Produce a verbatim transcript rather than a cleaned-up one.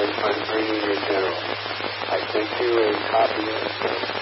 on, on bringing your general. I sent you a copy of the